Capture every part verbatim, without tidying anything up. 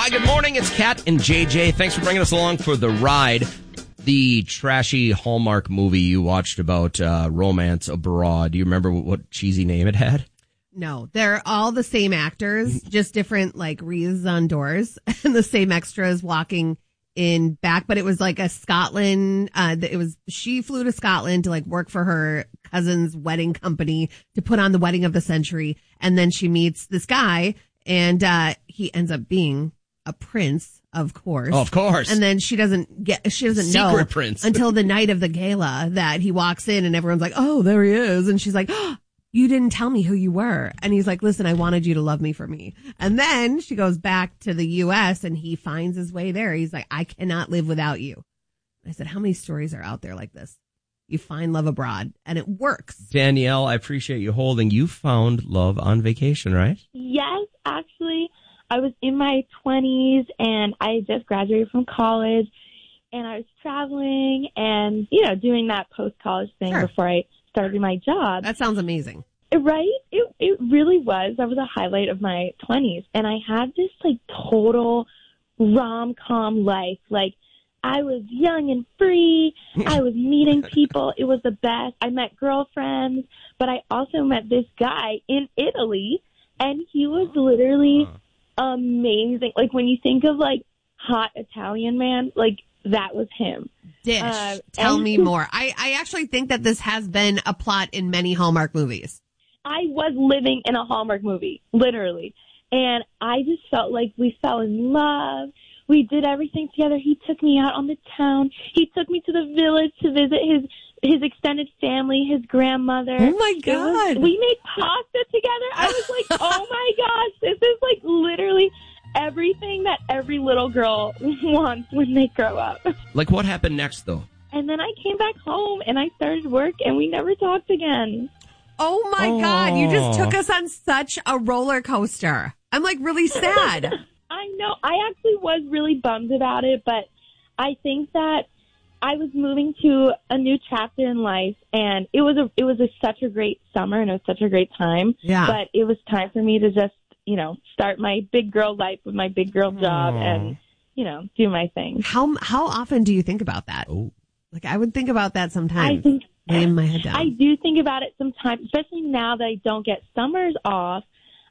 Hi, good morning. It's Kat and J J. Thanks for bringing us along for the ride. The trashy Hallmark movie you watched about uh, romance abroad. Do you remember what, what cheesy name it had? No, they're all the same actors, just different like wreaths on doors and the same extras walking in back. But it was like a Scotland. Uh, it was she flew to Scotland to like work for her cousin's wedding company to put on the wedding of the century, and then she meets this guy, and uh, he ends up being a prince. Of course. Oh, of course. And then she doesn't get, she doesn't Secret know prince. until the night of the gala that he walks in and everyone's like, oh, there he is. And she's like, oh, you didn't tell me who you were. And he's like, listen, I wanted you to love me for me. And then she goes back to the U S and he finds his way there. He's like, I cannot live without you. I said, how many stories are out there like this? You find love abroad and it works. Danielle, I appreciate you holding. You found love on vacation, right? Yes, actually. I was in my twenties and I just graduated from college and I was traveling and, you know, doing that post-college thing Sure. before I started my job. That sounds amazing. Right? It it really was. That was a highlight of my twenties. And I had this, like, total rom-com life. Like, I was young and free. I was meeting people. It was the best. I met girlfriends. But I also met this guy in Italy, and he was literally amazing. Like, when you think of, like, hot Italian man, like, that was him. Dish. Uh, Tell and- me more. I, I actually think that this has been a plot in many Hallmark movies. I was living in a Hallmark movie, literally. And I just felt like we fell in love. We did everything together. He took me out on the town. He took me to the village to visit his his extended family, his grandmother. Oh, my It God. was- we made pasta together. I was like, oh, my gosh, this is like literally everything that every little girl wants when they grow up. Like, what happened next, though? And then I came back home and I started work and we never talked again. Oh, my Oh. God. You just took us on such a roller coaster. I'm like really sad. I know. I actually was really bummed about it, but I think that I was moving to a new chapter in life, and it was a it was a, such a great summer, and it was such a great time. Yeah. But it was time for me to just, you know, start my big girl life with my big girl job, and you know, do my thing. How how often do you think about that? Oh. Like, I would think about that sometimes. I think laying my head down. I do think about it sometimes, especially now that I don't get summers off.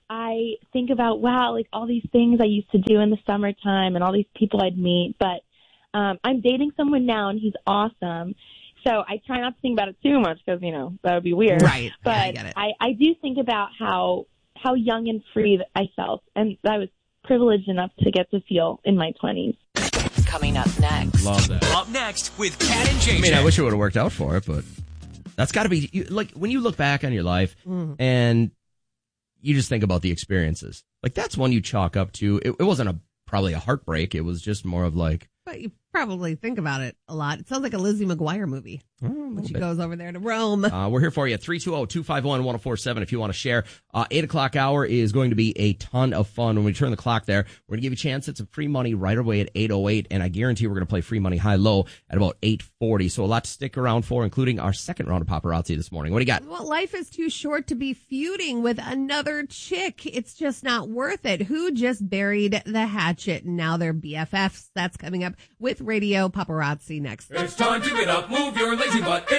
I think about, wow, like all these things I used to do in the summertime and all these people I'd meet. But um, I'm dating someone now, and he's awesome. So I try not to think about it too much because, you know, that would be weird. Right. But Yeah, I get it. I, I do think about how how young and free that I felt, and I was privileged enough to get to feel in my twenties. Coming up next. Love that. Up next with Kat and J J. I mean, I wish it would have worked out for it, but that's got to be, you, like, when you look back on your life and you just think about the experiences, like, that's one you chalk up to. It, it wasn't a probably a heartbreak. It was just more of like, But you probably think about it a lot. It sounds like a Lizzie McGuire movie when she goes over there to Rome. Uh, we're here for you. three two zero, two five one, one zero four seven if you want to share. Uh, eight o'clock hour is going to be a ton of fun. When we turn the clock there, we're going to give you a chance at some free money right away at eight oh eight. And I guarantee we're going to play free money high-low at about eight forty. So a lot to stick around for, including our second round of paparazzi this morning. What do you got? Well, life is too short to be feuding with another chick. It's just not worth it. Who just buried the hatchet and now they're B F Fs? That's coming up with Radio Paparazzi next. It's time to get up, move your lazy butt.